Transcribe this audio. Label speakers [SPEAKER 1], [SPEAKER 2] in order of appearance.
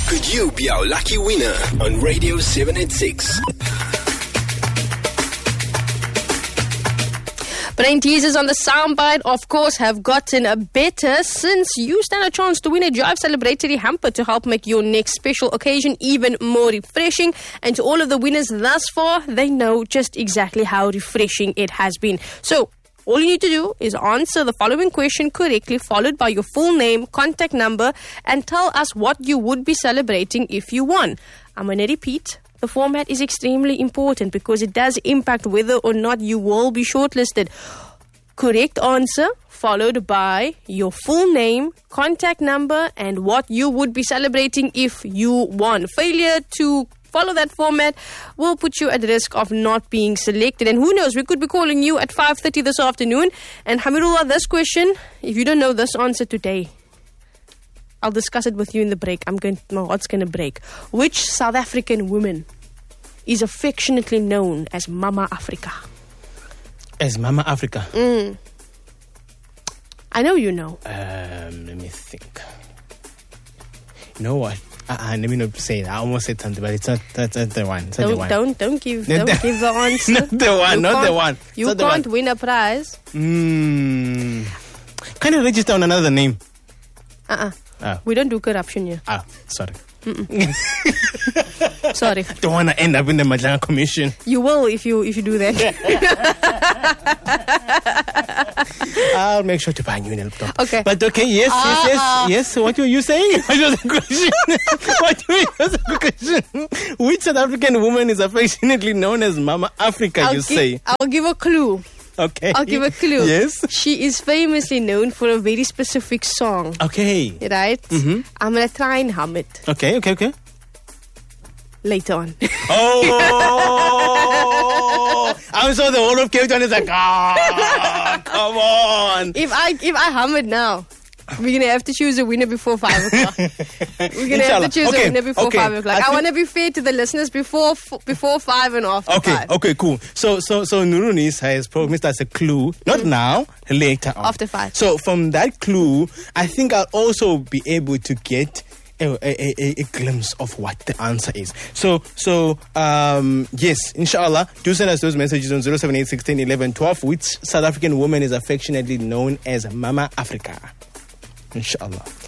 [SPEAKER 1] Could you be our lucky winner on Radio 786?
[SPEAKER 2] Brain teasers on the soundbite, of course, have gotten better since you stand a chance to win a Jive celebratory hamper to help make your next special occasion even more refreshing. And to all of the winners thus far, they know just exactly how refreshing it has been. So, all you need to do is answer the following question correctly, followed by your full name, contact number, and tell us what you would be celebrating if you won. I'm going to repeat. The format is extremely important because it does impact whether or not you will be shortlisted. Correct answer followed by your full name, contact number, and what you would be celebrating if you won. Failure to follow that format will put you at risk of not being selected. And who knows, we could be calling you at 5:30 this afternoon. And Hamirullah, this question, if you don't know this answer today, I'll discuss it with you in the break. My heart's going to break. Which South African woman is affectionately known as Mama Africa?
[SPEAKER 3] As Mama Africa?
[SPEAKER 2] I know you know.
[SPEAKER 3] Let me think. You know what? Let me not say it. I almost said something, but it's not the one.
[SPEAKER 2] Don't give the answer.
[SPEAKER 3] Not the one.
[SPEAKER 2] You can't win a prize.
[SPEAKER 3] Can you register on another name?
[SPEAKER 2] We don't do corruption here.
[SPEAKER 3] Sorry.
[SPEAKER 2] Sorry.
[SPEAKER 3] Don't want to end up in the Madlanga Commission.
[SPEAKER 2] You will if you do that.
[SPEAKER 3] I'll make sure to buy you a laptop.
[SPEAKER 2] Okay.
[SPEAKER 3] But okay, yes. What were you saying? What was the question? Which South African woman is affectionately known as Mama Africa,
[SPEAKER 2] I'll give a clue.
[SPEAKER 3] Okay.
[SPEAKER 2] I'll give a clue.
[SPEAKER 3] Yes.
[SPEAKER 2] She is famously known for a very specific song.
[SPEAKER 3] Okay.
[SPEAKER 2] Right? Mm-hmm. I'm going to try and hum it.
[SPEAKER 3] Okay.
[SPEAKER 2] Later on.
[SPEAKER 3] Oh! I'm sure the whole of Cape Town is like, come on.
[SPEAKER 2] If I hum it now, we're going to have to choose a winner before 5 o'clock. We're going to have to choose a winner before 5 o'clock. I want to be fair to the listeners before 5 and after 5.
[SPEAKER 3] Okay, cool. So Nurunis has promised us a clue, not now, later on.
[SPEAKER 2] After 5.
[SPEAKER 3] So from that clue, I think I'll also be able to get a glimpse of what the answer is. So yes, inshallah, do send us those messages on 078 16 11 12. Which South African woman is affectionately known as Mama Africa? Inshallah.